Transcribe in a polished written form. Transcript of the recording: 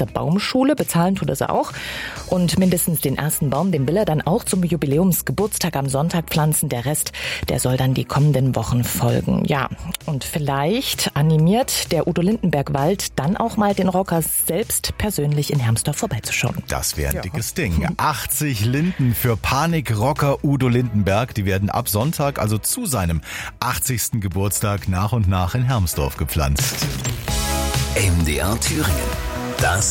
der Baumschule. Bezahlen tut er sie auch. Und mindestens den ersten Baum, den will er dann auch zum Jubiläumsgeburtstag am Sonntag pflanzen. Der Rest, der soll dann die kommenden Wochen folgen. Ja, und vielleicht animiert der Udo Lindenberg Wald dann auch mal den Rocker selbst persönlich in Hermsdorf vorbeizuschauen. Das wäre ein dickes Ding. 80 Linden für Panikrocker Udo Lindenberg. Die werden ab Sonntag, also zu seinem 80. Geburtstag, nach und nach in Hermsdorf gepflanzt. MDR Thüringen. Das